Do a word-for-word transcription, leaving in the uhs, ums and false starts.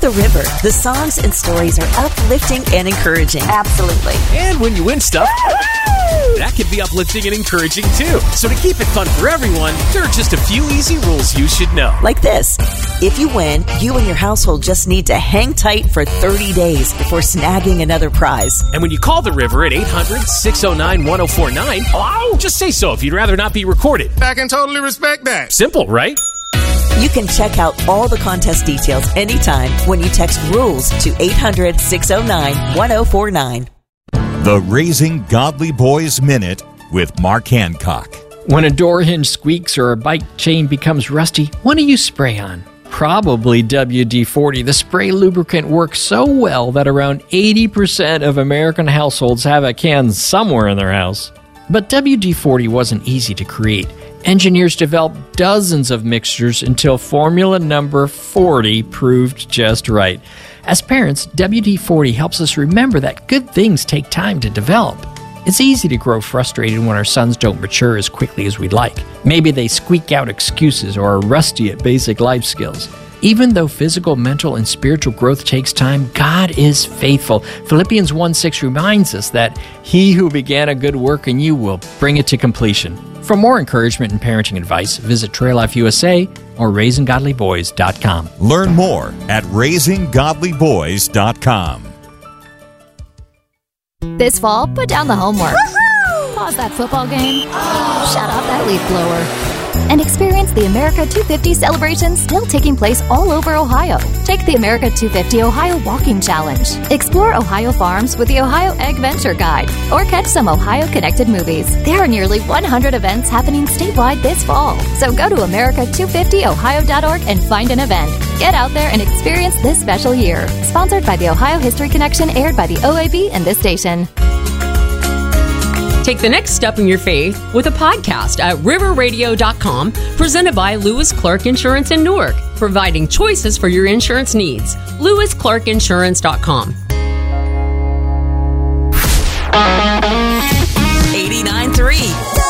The River, the songs and stories are uplifting and encouraging. Absolutely. And when you win stuff, that can be uplifting and encouraging too. So to keep it fun for everyone, there are just a few easy rules you should know. Like this. If you win, you and your household just need to hang tight for thirty days before snagging another prize. And when you call the River at eight hundred, six oh nine, one oh four nine, oh, just say so if you'd rather not be recorded. I can totally respect that. Simple, right? You can check out all the contest details anytime when you text RULES to eight hundred, six oh nine, one oh four nine. The Raising Godly Boys Minute with Mark Hancock. When a door hinge squeaks or a bike chain becomes rusty, what do you spray on? Probably W D forty. The spray lubricant works so well that around eighty percent of American households have a can somewhere in their house. But W D forty wasn't easy to create. Engineers developed dozens of mixtures until formula number forty proved just right. As parents, W D forty helps us remember that good things take time to develop. It's easy to grow frustrated when our sons don't mature as quickly as we'd like. Maybe they squeak out excuses or are rusty at basic life skills. Even though physical, mental, and spiritual growth takes time, God is faithful. Philippians one six reminds us that He who began a good work in you will bring it to completion. For more encouragement and parenting advice, visit Trail Life U S A or raising godly boys dot com. Learn more at raising godly boys dot com. This fall, put down the homework. Woo-hoo! Pause that football game. Oh, shut off that leaf blower. And experience the America two fifty celebration still taking place all over Ohio. Take the America two fifty Ohio Walking Challenge. Explore Ohio farms with the Ohio Egg Venture Guide. Or catch some Ohio-connected movies. There are nearly one hundred events happening statewide this fall. So go to America two fifty ohio dot org and find an event. Get out there and experience this special year. Sponsored by the Ohio History Connection, aired by the O A B and this station. Take the next step in your faith with a podcast at river radio dot com, presented by Lewis Clark Insurance in Newark, providing choices for your insurance needs. lewis clark insurance dot com. eighty-nine point three